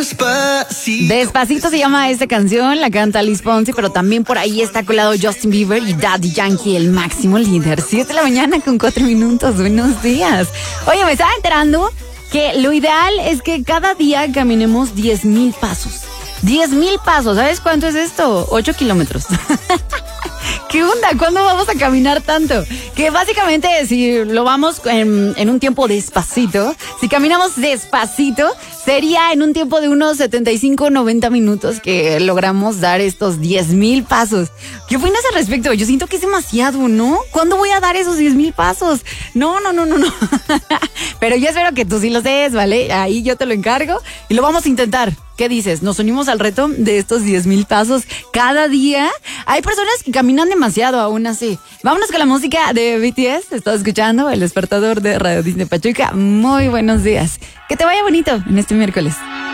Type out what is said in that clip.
Despacito se llama esta canción, la canta Luis Fonsi, pero también por ahí está colado Justin Bieber y Daddy Yankee, el máximo líder. 7 de la mañana con 4 minutos, buenos días. Oye, me estaba enterando que lo ideal es que cada día caminemos 10,000 pasos. 10,000 pasos, ¿sabes cuánto es esto? 8 kilómetros. ¿Qué onda? ¿Cuándo vamos a caminar tanto? Que básicamente si lo vamos en un tiempo despacito, si caminamos despacito, sería en un tiempo de unos 75-90 minutos que logramos dar estos 10,000 pasos. ¿Qué opinas al respecto? Yo siento que es demasiado, ¿no? ¿Cuándo voy a dar esos 10,000 pasos? No. Pero yo espero que tú sí lo seas, ¿vale? Ahí yo te lo encargo y lo vamos a intentar. ¿Qué dices? ¿Nos unimos al reto de estos 10,000 pasos cada día? Hay personas que caminan demasiado aún así. Vámonos con la música de BTS. Estás escuchando El Despertador de Radio Disney Pachuca. Muy buenos días. Que te vaya bonito en este miércoles.